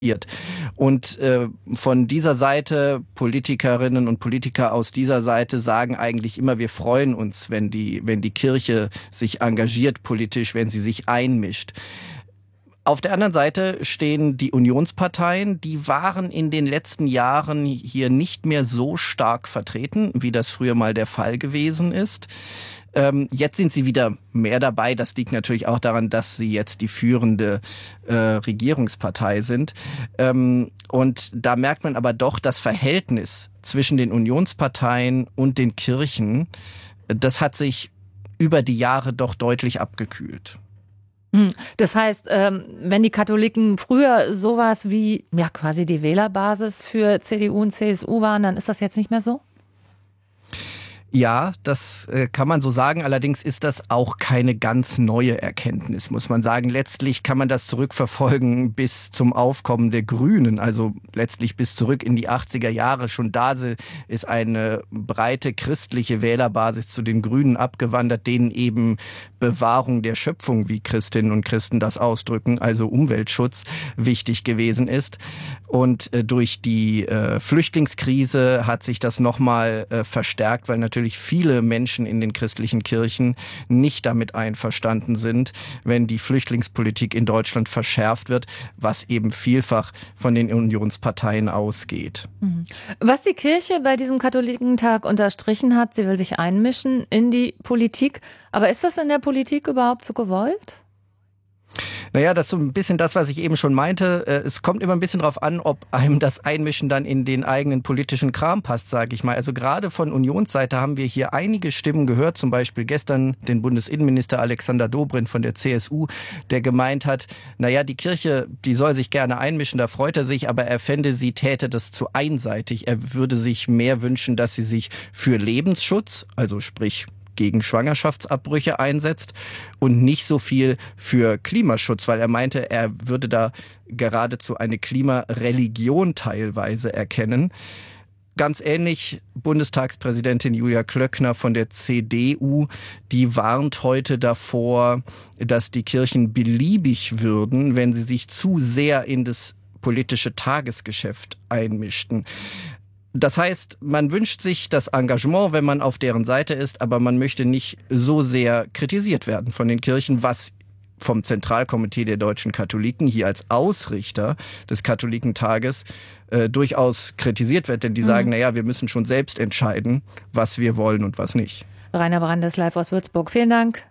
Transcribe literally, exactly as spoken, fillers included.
Und äh, von dieser Seite, Politikerinnen und Politiker aus dieser Seite sagen eigentlich immer, wir freuen uns, wenn die, wenn die Kirche sich engagiert politisch, wenn sie sich einmischt. Auf der anderen Seite stehen die Unionsparteien, die waren in den letzten Jahren hier nicht mehr so stark vertreten, wie das früher mal der Fall gewesen ist. Ähm, jetzt sind sie wieder mehr dabei. Das liegt natürlich auch daran, dass sie jetzt die führende äh, Regierungspartei sind. Ähm, und da merkt man aber doch das Verhältnis zwischen den Unionsparteien und den Kirchen. Das hat sich über die Jahre doch deutlich abgekühlt. Das heißt, wenn die Katholiken früher sowas wie ja quasi die Wählerbasis für C D U und C S U waren, dann ist das jetzt nicht mehr so? Ja, das äh, kann man so sagen. Allerdings ist das auch keine ganz neue Erkenntnis, muss man sagen. Letztlich kann man das zurückverfolgen bis zum Aufkommen der Grünen, also letztlich bis zurück in die achtziger Jahre. Schon da ist eine breite christliche Wählerbasis zu den Grünen abgewandert, denen eben Bewahrung der Schöpfung, wie Christinnen und Christen das ausdrücken, also Umweltschutz, wichtig gewesen ist. Und äh, durch die äh, Flüchtlingskrise hat sich das nochmal äh, verstärkt, weil natürlich viele Menschen in den christlichen Kirchen nicht damit einverstanden sind, wenn die Flüchtlingspolitik in Deutschland verschärft wird, was eben vielfach von den Unionsparteien ausgeht. Was die Kirche bei diesem Katholikentag unterstrichen hat, sie will sich einmischen in die Politik. Aber ist das in der Politik überhaupt so gewollt? Naja, das ist so ein bisschen das, was ich eben schon meinte. Es kommt immer ein bisschen drauf an, ob einem das Einmischen dann in den eigenen politischen Kram passt, sage ich mal. Also gerade von Unionsseite haben wir hier einige Stimmen gehört, zum Beispiel gestern den Bundesinnenminister Alexander Dobrindt von der C S U, der gemeint hat, naja, die Kirche, die soll sich gerne einmischen, da freut er sich, aber er fände, sie täte das zu einseitig. Er würde sich mehr wünschen, dass sie sich für Lebensschutz, also sprich gegen Schwangerschaftsabbrüche einsetzt und nicht so viel für Klimaschutz, weil er meinte, er würde da geradezu eine Klimareligion teilweise erkennen. Ganz ähnlich Bundestagspräsidentin Julia Klöckner von der C D U, die warnt heute davor, dass die Kirchen beliebig würden, wenn sie sich zu sehr in das politische Tagesgeschäft einmischten. Das heißt, man wünscht sich das Engagement, wenn man auf deren Seite ist, aber man möchte nicht so sehr kritisiert werden von den Kirchen, was vom Zentralkomitee der deutschen Katholiken hier als Ausrichter des Katholikentages äh, durchaus kritisiert wird, denn die mhm. sagen, naja, wir müssen schon selbst entscheiden, was wir wollen und was nicht. Rainer Brandes live aus Würzburg. Vielen Dank.